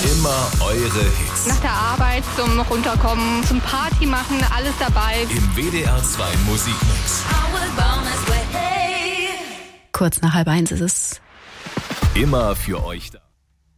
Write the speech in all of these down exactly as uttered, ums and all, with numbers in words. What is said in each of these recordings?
Immer eure Hits. Nach der Arbeit zum Runterkommen, zum Party machen, alles dabei. Im W D R zwei Musikmix. Kurz nach halb eins ist es. Immer für euch da.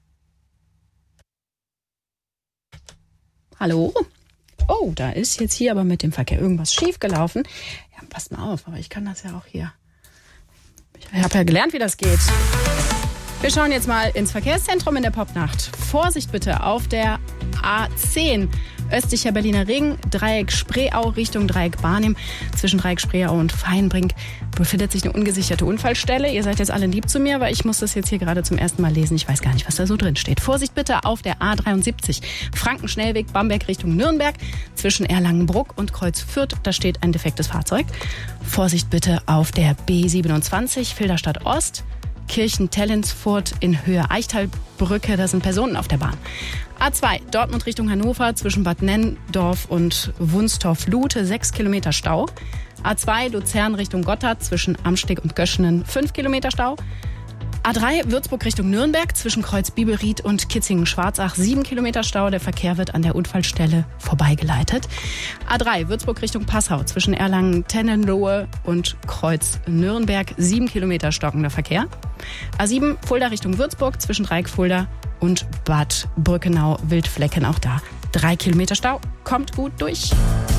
Hallo? Oh, da ist jetzt hier aber mit dem Verkehr irgendwas schiefgelaufen. Ja, passt mal auf, aber ich kann das ja auch hier. Ich habe ja gelernt, wie das geht. Wir schauen jetzt mal ins Verkehrszentrum in der Popnacht. Vorsicht bitte auf der A zehn. Östlicher Berliner Ring, Dreieck Spreeau Richtung Dreieck Barnim. Zwischen Dreieck Spreeau und Feinbrink befindet sich eine ungesicherte Unfallstelle. Ihr seid jetzt alle lieb zu mir, weil ich muss das jetzt hier gerade zum ersten Mal lesen. Ich weiß gar nicht, was da so drin steht. Vorsicht bitte auf der A dreiundsiebzig. Frankenschnellweg Bamberg Richtung Nürnberg. Zwischen Erlangenbruck und Kreuz Fürth, da steht ein defektes Fahrzeug. Vorsicht bitte auf der B siebenundzwanzig Filderstadt Ost. Kirchen-Tellensfurt in Höhe Eichtalbrücke, da sind Personen auf der Bahn. A zwei, Dortmund Richtung Hannover, zwischen Bad Nenndorf und Wunstorf-Lute, sechs Kilometer Stau. A zwei, Luzern Richtung Gotthard, zwischen Amsteg und Göschenen, fünf Kilometer Stau. A drei, Würzburg Richtung Nürnberg, zwischen Kreuz Biebelried und Kitzingen-Schwarzach, sieben Kilometer Stau. Der Verkehr wird an der Unfallstelle vorbeigeleitet. A drei, Würzburg Richtung Passau, zwischen Erlangen-Tennenlohe und Kreuz Nürnberg, sieben Kilometer stockender Verkehr. A sieben, Fulda Richtung Würzburg, zwischen Dreieck Fulda und Bad Brückenau-Wildflecken, auch da drei Kilometer Stau. Kommt gut durch.